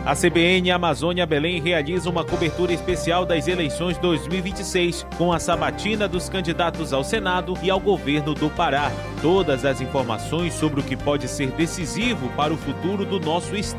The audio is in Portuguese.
A CBN Amazônia Belém realiza uma cobertura especial das eleições 2026, com a sabatina dos candidatos ao Senado e ao governo do Pará. Todas as informações sobre o que pode ser decisivo para o futuro do nosso estado